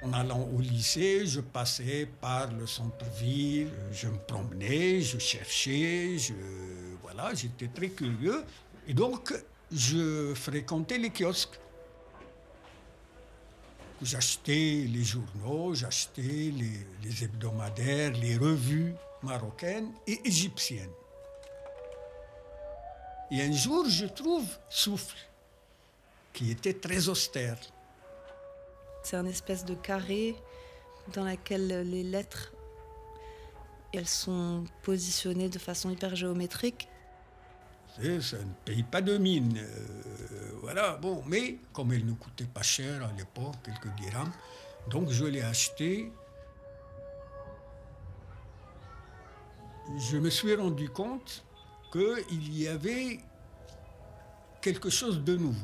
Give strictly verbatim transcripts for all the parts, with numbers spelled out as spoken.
En allant au lycée, je passais par le centre-ville, je me promenais, je cherchais, je... voilà, j'étais très curieux. Et donc, je fréquentais les kiosques. J'achetais les journaux, j'achetais les, les hebdomadaires, les revues marocaines et égyptiennes. Et un jour, je trouve Souffle, qui était très austère. C'est un espèce de carré dans lequel les lettres, elles sont positionnées de façon hyper géométrique. C'est, ça ne paye pas de mine. Euh, voilà, bon, mais comme elle ne coûtait pas cher à l'époque, quelques dirhams, donc je l'ai acheté. Je me suis rendu compte qu'il y avait quelque chose de nouveau.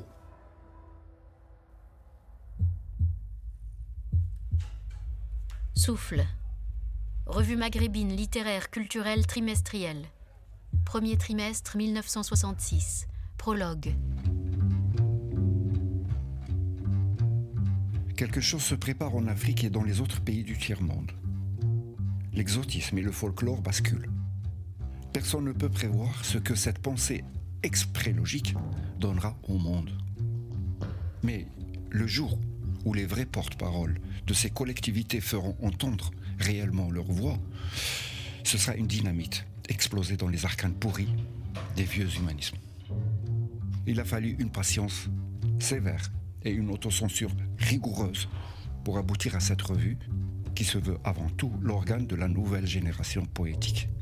Souffle. Revue maghrébine littéraire culturelle trimestrielle. Premier trimestre mille neuf cent soixante-six. Prologue. Quelque chose se prépare en Afrique et dans les autres pays du tiers-monde. L'exotisme et le folklore basculent. Personne ne peut prévoir ce que cette pensée exprès logique donnera au monde. Mais le jour où les vrais porte-paroles de ces collectivités feront entendre réellement leur voix, ce sera une dynamite explosée dans les arcanes pourris des vieux humanismes. Il a fallu une patience sévère et une autocensure rigoureuse pour aboutir à cette revue qui se veut avant tout l'organe de la nouvelle génération poétique.